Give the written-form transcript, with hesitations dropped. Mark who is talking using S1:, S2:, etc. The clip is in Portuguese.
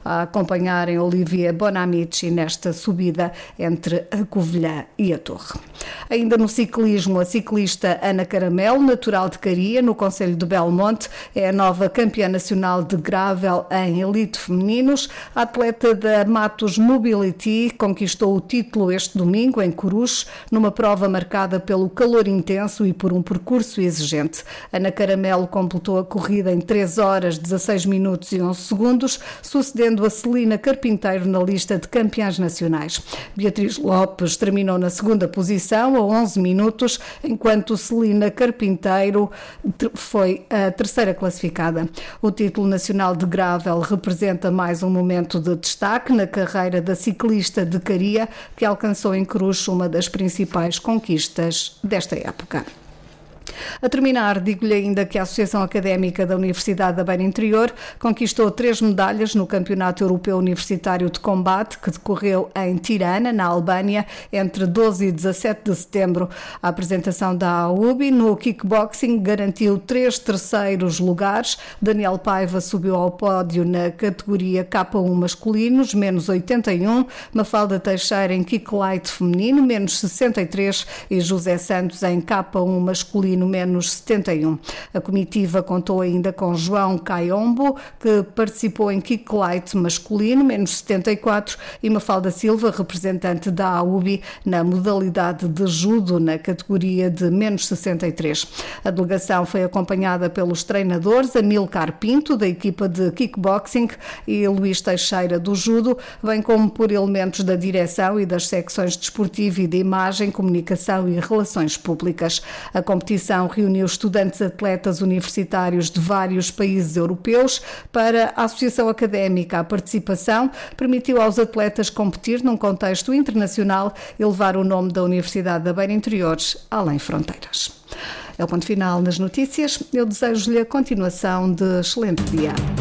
S1: a acompanharem Olivier Bonamici nesta subida entre a Covilhã e a Torre. Ainda no ciclismo, a ciclista Ana Caramelo, natural de Caria, no concelho de Belmonte, é a nova campeã nacional de gravel em elite femininos. A atleta da Matos Mobility conquistou o título este domingo em Coruche, numa prova marcada pelo calor intenso e por um percurso exigente. Ana Caramelo completou a corrida em 3 horas, 16 minutos e 11 segundos, sucedendo a Celina Carpinteiro na lista de campeãs nacionais. Beatriz Lopes terminou na segunda posição, a 11 minutos, enquanto Celina Carpinteiro foi a terceira classificada. O título nacional de gravel representa mais um momento de destaque na carreira da ciclista de Caria, que alcançou em Coruche uma das principais conquistas desta época. A terminar, digo-lhe ainda que a Associação Académica da Universidade da Beira Interior conquistou 3 medalhas no Campeonato Europeu Universitário de Combate, que decorreu em Tirana, na Albânia, entre 12 e 17 de setembro. A apresentação da AUBI no kickboxing garantiu 3 terceiros lugares. Daniel Paiva subiu ao pódio na categoria K1 masculinos, menos 81, Mafalda Teixeira em kick light feminino, menos 63, e José Santos em K1 masculino, menos 71. A comitiva contou ainda com João Caiombo, que participou em kick light masculino, menos 74, e Mafalda Silva, representante da AUBI na modalidade de judo, na categoria de menos 63. A delegação foi acompanhada pelos treinadores Amilcar Pinto, da equipa de kickboxing, e Luís Teixeira, do judo, bem como por elementos da direção e das secções desportiva e de imagem, comunicação e relações públicas. A competição reuniu estudantes atletas universitários de vários países europeus. Para a Associação Académica, a participação permitiu aos atletas competir num contexto internacional e levar o nome da Universidade da Beira Interior além fronteiras. É o ponto final nas notícias. Eu desejo-lhe a continuação de excelente dia.